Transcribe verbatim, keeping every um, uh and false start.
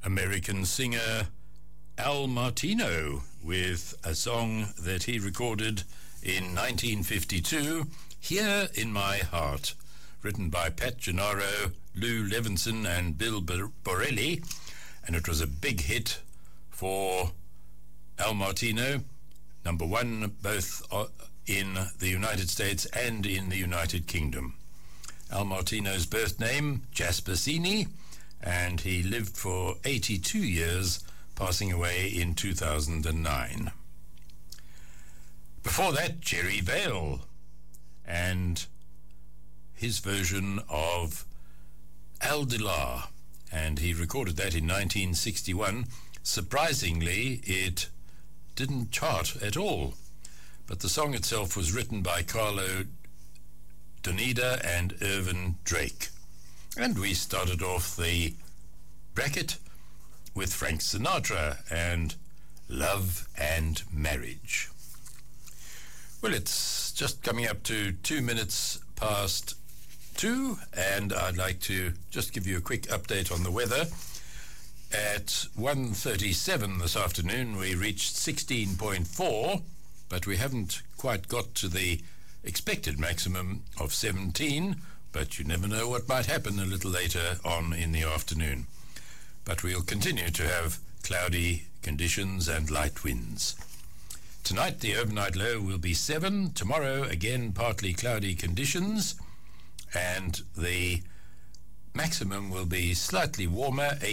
American singer Al Martino with a song that he recorded in nineteen fifty-two, Here in My Heart, written by Pat Gennaro, Lou Levinson and Bill Borelli, and it was a big hit for Al Martino, number one both in the United States and in the United Kingdom. Al Martino's birth name, Jasper Sini, and he lived for eighty-two years, passing away in two thousand nine. Before that, Jerry Vale and his version of Al Dilar, and he recorded that in nineteen sixty-one. Surprisingly, it didn't chart at all, but the song itself was written by Carlo Donida and Irvin Drake. And we started off the bracket with Frank Sinatra and Love and Marriage. Well, it's just coming up to two minutes past two, and I'd like to just give you a quick update on the weather. At one thirty-seven this afternoon, we reached sixteen point four, but we haven't quite got to the expected maximum of seventeen, but you never know what might happen a little later on in the afternoon. But we'll continue to have cloudy conditions and light winds. Tonight, the overnight low will be seven. Tomorrow, again, partly cloudy conditions, and the maximum will be slightly warmer,